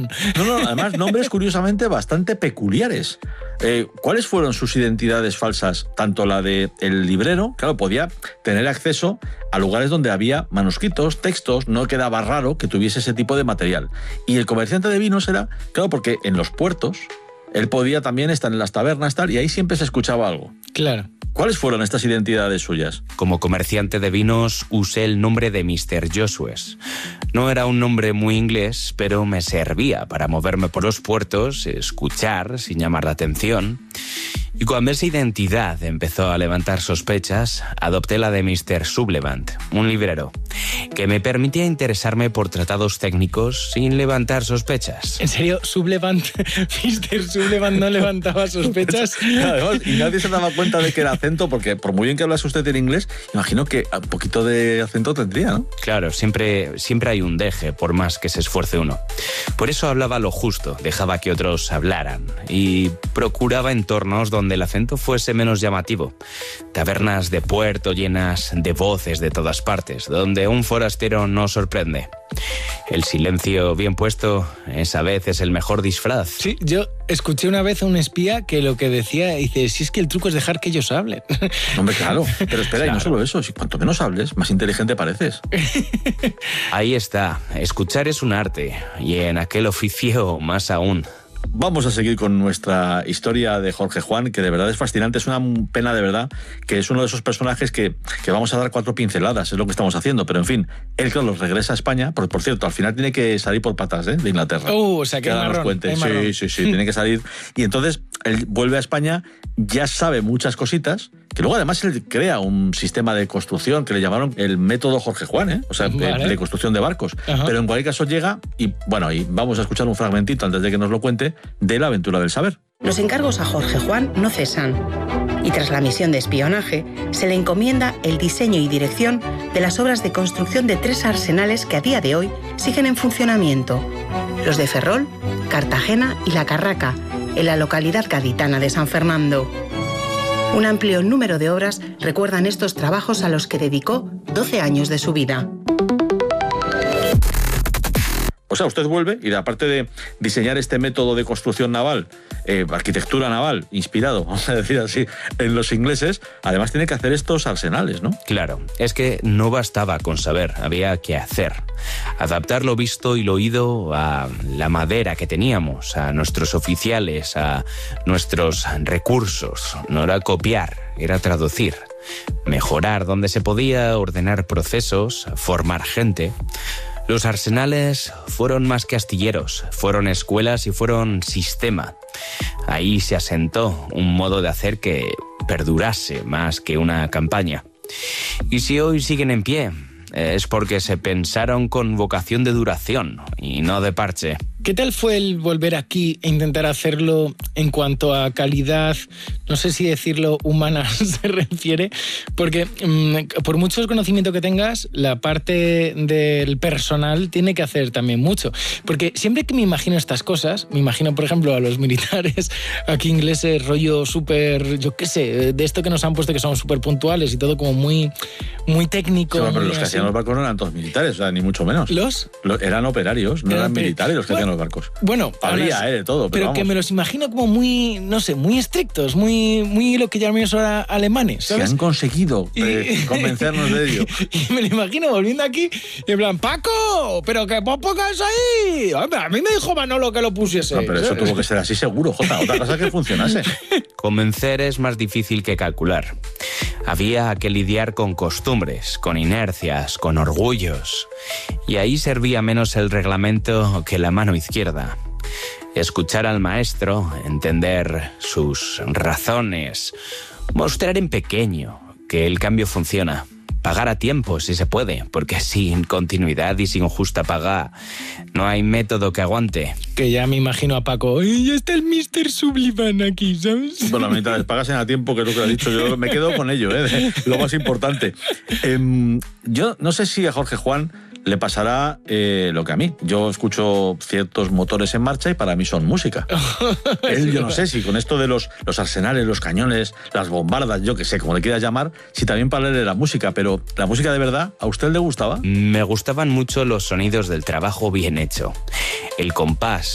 Sullivan. No, además nombres curiosamente bastante peculiares. ¿Cuáles fueron sus identidades falsas? Tanto la de el librero, claro, podía tener acceso a lugares donde había manuscritos, textos, no quedaba raro que tuviese ese tipo de material. Y el comerciante de vinos era, claro, porque en los puertos él podía también estar en las tabernas, tal, y ahí siempre se escuchaba algo. Claro. ¿Cuáles fueron estas identidades suyas? Como comerciante de vinos usé el nombre de Mr. Josues. No era un nombre muy inglés, pero me servía para moverme por los puertos, escuchar sin llamar la atención. Y cuando esa identidad empezó a levantar sospechas, adopté la de Mr. Sublevant, un librero, que me permitía interesarme por tratados técnicos sin levantar sospechas. ¿En serio? ¿Sublevant? ¿Mr. Sublevant no levantaba sospechas? Además, y nadie se daba cuenta de que era acento, porque por muy bien que hablase usted en inglés, imagino que un poquito de acento tendría, ¿no? Claro, siempre hay un deje, por más que se esfuerce uno. Por eso hablaba lo justo, dejaba que otros hablaran y procuraba entornos donde el acento fuese menos llamativo. Tabernas de puerto llenas de voces de todas partes, donde un forastero no sorprende. El silencio bien puesto es a veces el mejor disfraz. Sí, yo escuché una vez a un espía que lo que decía, dice, si es que el truco es dejar que ellos hablen. Hombre, claro, pero espera, Claro. Y no solo eso, si cuanto menos hables, más inteligente pareces. Ahí está, escuchar es un arte, y en aquel oficio más aún. Vamos a seguir con nuestra historia de Jorge Juan, que de verdad es fascinante. Es una pena, de verdad, que es uno de esos personajes que vamos a dar 4 pinceladas, es lo que estamos haciendo. Pero, en fin, él, claro, regresa a España. Por cierto, al final tiene que salir por patas, de Inglaterra. O sea, que ahora nos cuente. Sí, tiene que salir. Y entonces, él vuelve a España, ya sabe muchas cositas, que luego además él crea un sistema de construcción que le llamaron el método Jorge Juan, o sea, Vale. de construcción de barcos. Ajá. Pero en cualquier caso llega y, bueno, y vamos a escuchar un fragmentito antes de que nos lo cuente de La aventura del saber. Los encargos a Jorge Juan no cesan y tras la misión de espionaje se le encomienda el diseño y dirección de las obras de construcción de 3 arsenales que a día de hoy siguen en funcionamiento. Los de Ferrol, Cartagena y La Carraca, en la localidad gaditana de San Fernando. Un amplio número de obras recuerdan estos trabajos a los que dedicó 12 años de su vida. O sea, usted vuelve y aparte de diseñar este método de construcción naval, arquitectura naval, inspirado, vamos a decir así, en los ingleses, además tiene que hacer estos arsenales, ¿no? Claro, es que no bastaba con saber, había que hacer. Adaptar lo visto y lo oído a la madera que teníamos, a nuestros oficiales, a nuestros recursos. No era copiar, era traducir. Mejorar donde se podía, ordenar procesos, formar gente. Los arsenales fueron más que astilleros, fueron escuelas y fueron sistema. Ahí se asentó un modo de hacer que perdurase más que una campaña. Y si hoy siguen en pie, es porque se pensaron con vocación de duración y no de parche. ¿Qué tal fue el volver aquí e intentar hacerlo en cuanto a calidad, no sé si decirlo humana se refiere? Porque por mucho conocimiento que tengas, la parte del personal tiene que hacer también mucho. Porque siempre que me imagino estas cosas, me imagino, por ejemplo, a los militares aquí ingleses, rollo súper, yo qué sé, de esto que nos han puesto que son súper puntuales y todo como muy técnico. Pero muy los que así. hacían los barcos no eran todos militares, o sea, ni mucho menos. Eran operarios, no eran militares los que hacían los barcos. Bueno, habría de todo, pero que vamos. me los imagino como muy, no sé, muy estrictos, muy lo que llamamos ahora alemanes, Se ¿sabes? han conseguido convencernos de ello. Y me lo imagino volviendo aquí y en plan, ¡Paco! ¿Pero qué vos pongas ahí? Hombre, a mí me dijo Manolo que lo pusiese. No, pero eso tuvo que ser así seguro, Jota. Otra cosa que funcionase. Convencer es más difícil que calcular. Había que lidiar con costumbres, con inercias, con orgullos. Y ahí servía menos el reglamento que la mano izquierda. Escuchar al maestro, entender sus razones, mostrar en pequeño que el cambio funciona. Pagar a tiempo si se puede, porque sin continuidad y sin justa paga no hay método que aguante. Que ya me imagino a Paco, ¡y ya está el Mr. Sullivan aquí!, ¿sabes? Bueno, mientras pagasen a tiempo, que es lo que ha dicho, yo me quedo con ello, lo más importante. Yo no sé si a Jorge Juan le pasará lo que a mí. Yo escucho ciertos motores en marcha y para mí son música. Él, yo no sé si con esto de los arsenales, los cañones, las bombardas, yo que sé, como le quieras llamar, si también para él era música, pero la música de verdad, ¿a usted le gustaba? Me gustaban mucho los sonidos del trabajo bien hecho. El compás,